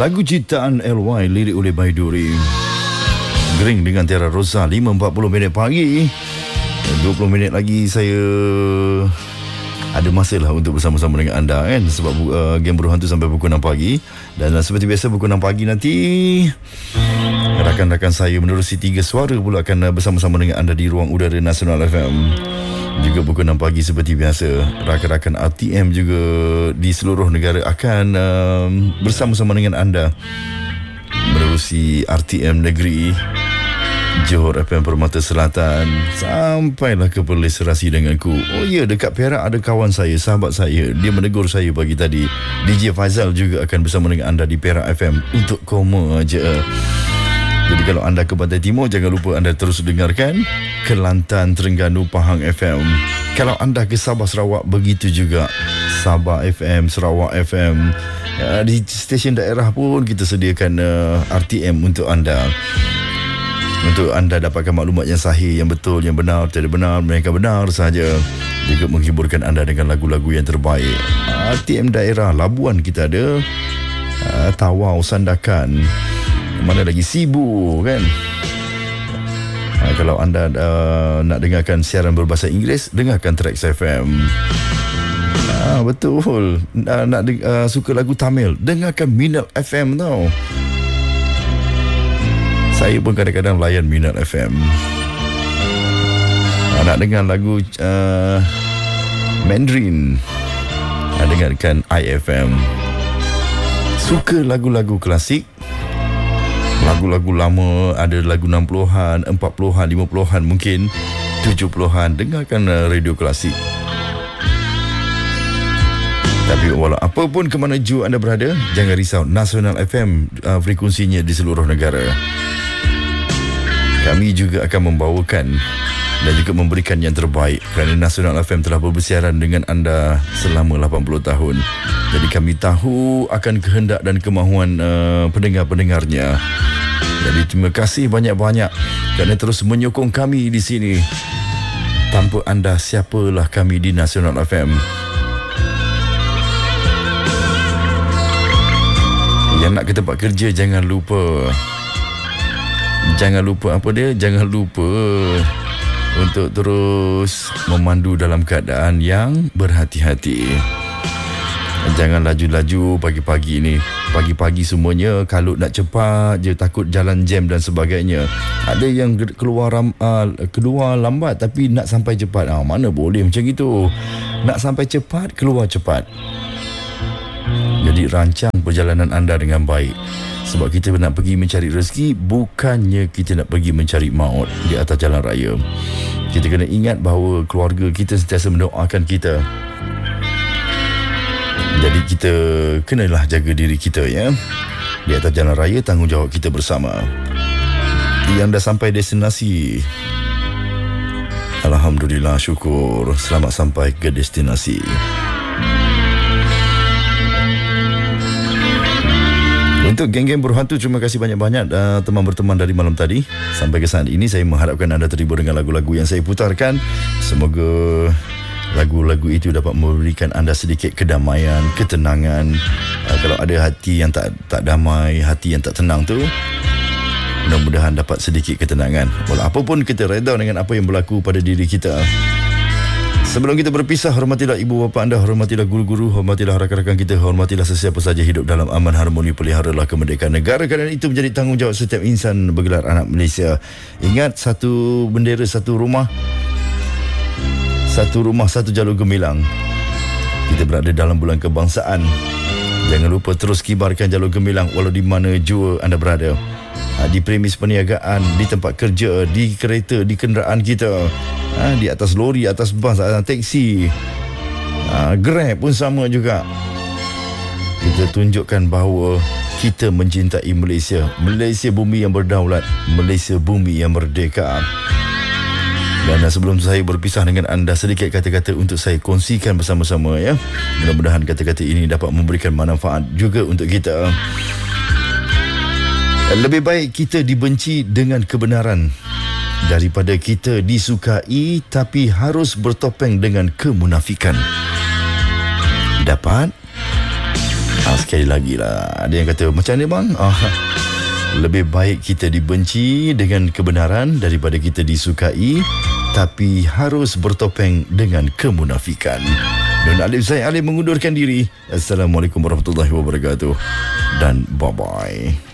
Lagu ciptaan LY, lirik oleh Baiduri. Gering dengan Tiara Rosa, 5.40 minit pagi. 20 minit lagi saya ada masa lah untuk bersama-sama dengan anda kan. Sebab Game Buruh Hantu sampai pukul 6 pagi. Dan seperti biasa pukul 6 pagi nanti rakan-rakan saya menerusi 3 suara pula akan bersama-sama dengan anda di ruang udara Nasional FM. Juga pukul 6 pagi seperti biasa rakan-rakan RTM juga di seluruh negara akan bersama-sama dengan anda menerusi RTM Negeri, Johor FM Permata Selatan, sampailah ke Perlis serasi denganku. Oh ya, dekat Perak ada kawan saya, sahabat saya, dia menegur saya pagi tadi. DJ Faizal juga akan bersama dengan anda di Perak FM untuk koma aja. Jadi kalau anda ke Pantai Timur, jangan lupa anda terus dengarkan Kelantan, Terengganu, Pahang FM. Kalau anda ke Sabah, Sarawak, begitu juga Sabah FM, Sarawak FM. Di stesen daerah pun kita sediakan RTM untuk anda. Untuk anda dapatkan maklumat yang sahih, yang betul, yang benar, tidak benar, mereka benar saja. Juga menghiburkan anda dengan lagu-lagu yang terbaik. RTM daerah Labuan kita ada, Tawau, Sandakan, mana lagi Sibu kan. Kalau anda nak dengarkan siaran berbahasa Inggeris, dengarkan Trax FM. Betul. Nak suka lagu Tamil, dengarkan Minat FM tau. Saya pun kadang-kadang layan Minat FM. Nak dengar lagu Mandarin, dengarkan IFM. Suka lagu-lagu klasik, lagu-lagu lama, ada lagu 60-an, 40-an, 50-an, mungkin 70-an, dengarkan radio klasik. Tapi walau apapun ke mana jua anda berada, jangan risau, Nasional FM frekuensinya di seluruh negara. Kami juga akan membawakan dan juga memberikan yang terbaik, kerana Nasional FM telah bersiaran dengan anda selama 80 tahun. Jadi kami tahu akan kehendak dan kemahuan pendengar-pendengarnya. Jadi terima kasih banyak-banyak kerana terus menyokong kami di sini. Tanpa anda, siapalah kami di Nasional FM. Yang nak ke tempat kerja, jangan lupa Jangan lupa untuk terus memandu dalam keadaan yang berhati-hati. Jangan laju-laju pagi-pagi ni. Pagi-pagi semuanya kalau nak cepat je, takut jalan jam dan sebagainya. Ada yang keluar lambat tapi nak sampai cepat. Mana boleh macam itu. Nak sampai cepat, keluar cepat. Jadi rancang perjalanan anda dengan baik. Sebab kita nak pergi mencari rezeki, bukannya kita nak pergi mencari maut di atas jalan raya. Kita kena ingat bahawa keluarga kita sentiasa mendoakan kita. Jadi kita kenalah jaga diri kita ya. Di atas jalan raya, tanggungjawab kita bersama. Yang dah sampai destinasi, alhamdulillah, syukur, selamat sampai ke destinasi. Untuk geng-geng Buruh Hantu, terima kasih banyak-banyak teman berteman dari malam tadi. Sampai ke saat ini saya mengharapkan anda terhibur dengan lagu-lagu yang saya putarkan. Semoga lagu-lagu itu dapat memberikan anda sedikit kedamaian, ketenangan. Kalau ada hati yang tak damai, hati yang tak tenang tu, mudah-mudahan dapat sedikit ketenangan. Walau apapun, kita reda dengan apa yang berlaku pada diri kita. Sebelum kita berpisah, hormatilah ibu bapa anda, hormatilah guru-guru, hormatilah rakan-rakan kita, hormatilah sesiapa saja hidup dalam aman harmoni, peliharalah kemerdekaan negara, kerana itu menjadi tanggungjawab setiap insan bergelar anak Malaysia. Ingat, satu bendera, satu rumah, satu jalur gemilang. Kita berada dalam bulan kebangsaan. Jangan lupa terus kibarkan jalur gemilang walau di mana jua anda berada. Di premis perniagaan, di tempat kerja, di kereta, di kenderaan kita, di atas lori, atas bas, atas teksi, Grab pun sama juga. Kita tunjukkan bahawa kita mencintai Malaysia. Malaysia bumi yang berdaulat, Malaysia bumi yang merdeka. Dan sebelum saya berpisah dengan anda, sedikit kata-kata untuk saya kongsikan bersama-sama ya. Mudah-mudahan kata-kata ini dapat memberikan manfaat juga untuk kita. Lebih baik kita dibenci dengan kebenaran daripada kita disukai tapi harus bertopeng dengan kemunafikan. Dapat? Sekali lagi lah, ada yang kata macam ni bang, lebih baik kita dibenci dengan kebenaran daripada kita disukai tapi harus bertopeng dengan kemunafikan. Nun Alif Zaid Ali mengundurkan diri. Assalamualaikum warahmatullahi wabarakatuh dan bye-bye.